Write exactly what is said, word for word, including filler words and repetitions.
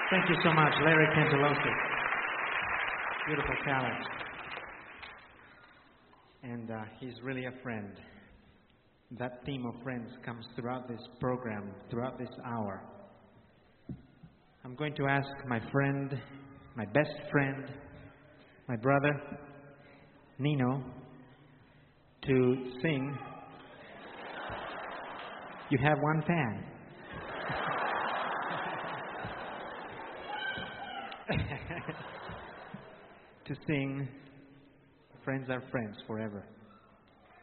Thank you so much, Larry Cangelosi. Beautiful talent. And uh, he's really a friend. That theme of friends comes throughout this program, throughout this hour. I'm going to ask my friend, my best friend, my brother, Nino, to sing You Have One Fan. To sing Friends Are Friends Forever.